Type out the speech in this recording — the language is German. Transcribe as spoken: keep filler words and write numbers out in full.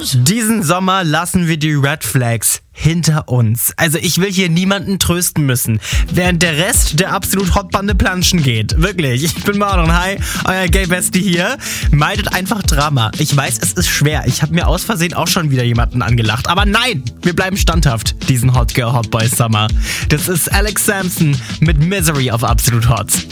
Diesen Sommer lassen wir die Red Flags hinter uns. Also ich will hier niemanden trösten müssen, während der Rest der absolut Hotbande planschen geht. Wirklich, ich bin Marlon, hi, euer Gay-Bestie hier. Meidet einfach Drama. Ich weiß, es ist schwer. Ich habe mir aus Versehen auch schon wieder jemanden angelacht. Aber nein, wir bleiben standhaft, diesen Hot Girl, Hot Boy Summer. Das ist Alex Sampson mit Misery auf Absolut Hot.